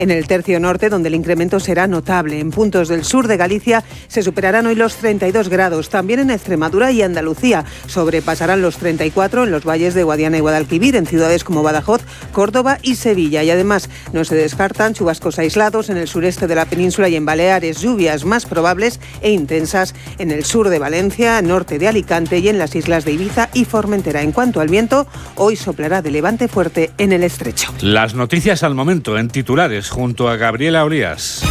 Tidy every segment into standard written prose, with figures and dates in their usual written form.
en el tercio norte, donde el incremento será notable. En puntos del sur de Galicia se superarán hoy los 32 grados. También en Extremadura y Andalucía sobrepasarán los 34 en los valles de Guadiana y Guadalquivir, en ciudades como Badajoz, Córdoba y Sevilla. Y además no se descartan chubascos aislados en el sureste de la península y en Baleares, lluvias más probables e intensas en el sur de Valencia, norte de Alicante y en las islas de Ibiza y Formentera. En cuanto al viento, hoy soplará de levante fuerte en el estrecho. Las noticias al momento en titulares junto a Gabriela Olías.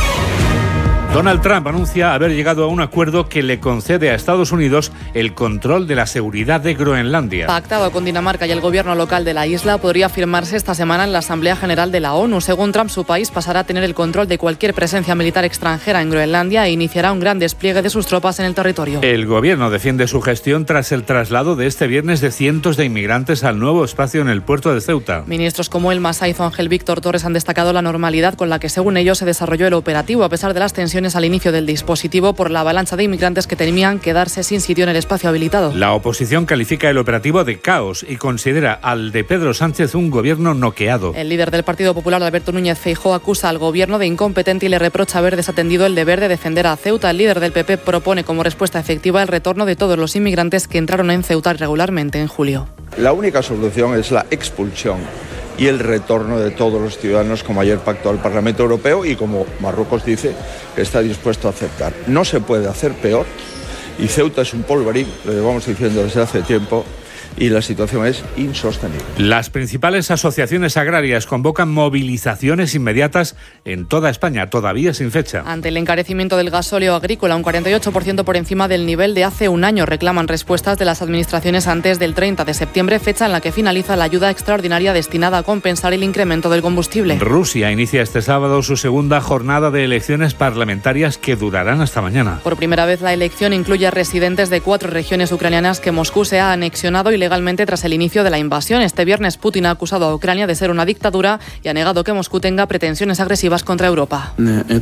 Donald Trump anuncia haber llegado a un acuerdo que le concede a Estados Unidos el control de la seguridad de Groenlandia. Pactado con Dinamarca y el gobierno local de la isla, podría firmarse esta semana en la Asamblea General de la ONU. Según Trump, su país pasará a tener el control de cualquier presencia militar extranjera en Groenlandia e iniciará un gran despliegue de sus tropas en el territorio. El gobierno defiende su gestión tras el traslado de este viernes de cientos de inmigrantes al nuevo espacio en el puerto de Ceuta. Ministros como el Masaizo Ángel Víctor Torres han destacado la normalidad con la que, según ellos, se desarrolló el operativo, a pesar de las tensiones al inicio del dispositivo por la avalancha de inmigrantes que temían quedarse sin sitio en el espacio habilitado. La oposición califica el operativo de caos y considera al de Pedro Sánchez un gobierno noqueado. El líder del Partido Popular, Alberto Núñez Feijóo, acusa al gobierno de incompetente y le reprocha haber desatendido el deber de defender a Ceuta. El líder del PP propone como respuesta efectiva el retorno de todos los inmigrantes que entraron en Ceuta irregularmente en julio. La única solución es la expulsión y el retorno de todos los ciudadanos, como ayer pactó el Parlamento Europeo y como Marruecos dice que está dispuesto a aceptar. No se puede hacer peor y Ceuta es un polvorín, lo llevamos diciendo desde hace tiempo, y la situación es insostenible. Las principales asociaciones agrarias convocan movilizaciones inmediatas en toda España, todavía sin fecha. Ante el encarecimiento del gasóleo agrícola, un 48% por encima del nivel de hace un año, reclaman respuestas de las administraciones antes del 30 de septiembre, fecha en la que finaliza la ayuda extraordinaria destinada a compensar el incremento del combustible. Rusia inicia este sábado su segunda jornada de elecciones parlamentarias que durarán hasta mañana. Por primera vez la elección incluye a residentes de 4 regiones ucranianas que Moscú se ha anexionado ilegalmente tras el inicio de la invasión. Este viernes Putin ha acusado a Ucrania de ser una dictadura y ha negado que Moscú tenga pretensiones agresivas contra Europa.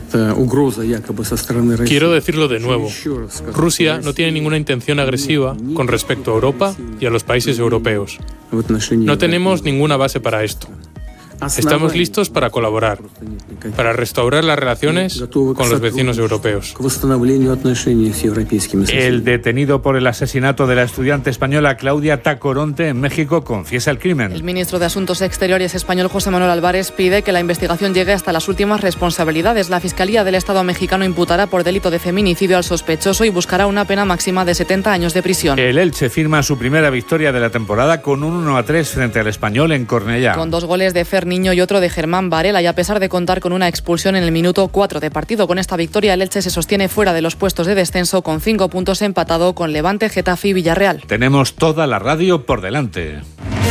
Quiero decirlo de nuevo. Rusia no tiene ninguna intención agresiva con respecto a Europa y a los países europeos. No tenemos ninguna base para esto. Estamos listos para colaborar, para restaurar las relaciones con los vecinos europeos. El detenido por el asesinato de la estudiante española Claudia Tacoronte en México confiesa el crimen. El ministro de Asuntos Exteriores español José Manuel Álvarez pide que la investigación llegue hasta las últimas responsabilidades. La Fiscalía del Estado mexicano imputará por delito de feminicidio al sospechoso y buscará una pena máxima de 70 años de prisión. El Elche firma su primera victoria de la temporada con un 1-3 frente al Español en Cornellá. Con 2 goles de Fer Niño y otro de Germán Varela, y a pesar de contar con una expulsión en el minuto 4 de partido. Con esta victoria el Elche se sostiene fuera de los puestos de descenso con 5 puntos, empatado con Levante, Getafe y Villarreal. Tenemos toda la radio por delante.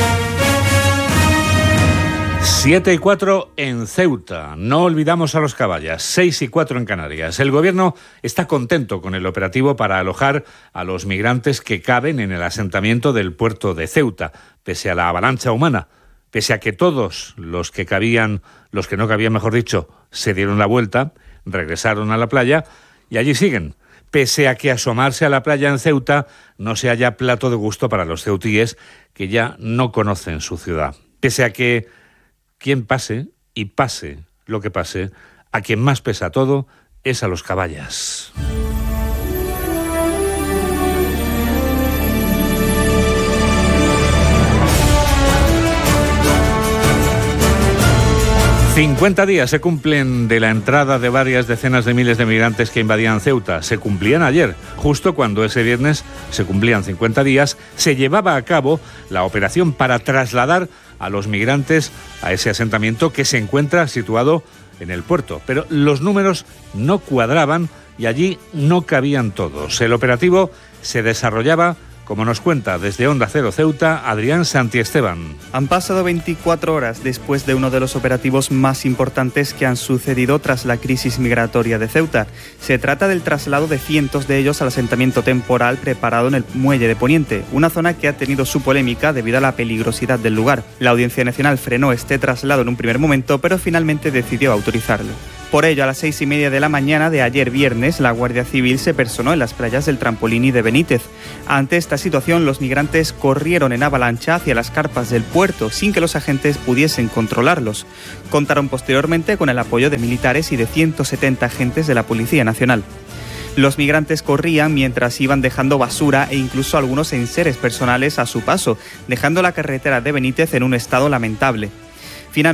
7:04 en Ceuta. No olvidamos a los caballas. 6:04 en Canarias. El gobierno está contento con el operativo para alojar a los migrantes que caben en el asentamiento del puerto de Ceuta, pese a la avalancha humana. Pese a que todos los que no cabían, mejor dicho, se dieron la vuelta, regresaron a la playa y allí siguen. Pese a que asomarse a la playa en Ceuta no se haya plato de gusto para los ceutíes que ya no conocen su ciudad. Pese a que quien pase, y pase lo que pase, a quien más pesa todo es a los caballas. ...50 días se cumplen de la entrada de varias decenas de miles de migrantes que invadían Ceuta. Se cumplían ayer, justo cuando ese viernes se cumplían 50 días, se llevaba a cabo la operación para trasladar a los migrantes a ese asentamiento que se encuentra situado en el puerto. Pero los números no cuadraban y allí no cabían todos. El operativo se desarrollaba, como nos cuenta desde Onda Cero Ceuta, Adrián Santiesteban. Han pasado 24 horas después de uno de los operativos más importantes que han sucedido tras la crisis migratoria de Ceuta. Se trata del traslado de cientos de ellos al asentamiento temporal preparado en el Muelle de Poniente, una zona que ha tenido su polémica debido a la peligrosidad del lugar. La Audiencia Nacional frenó este traslado en un primer momento, pero finalmente decidió autorizarlo. Por ello, a las 6:30 de la mañana de ayer viernes, la Guardia Civil se personó en las playas del Trampolín y de Benítez. Ante esta situación, los migrantes corrieron en avalancha hacia las carpas del puerto, sin que los agentes pudiesen controlarlos. Contaron posteriormente con el apoyo de militares y de 170 agentes de la Policía Nacional. Los migrantes corrían mientras iban dejando basura e incluso algunos enseres personales a su paso, dejando la carretera de Benítez en un estado lamentable.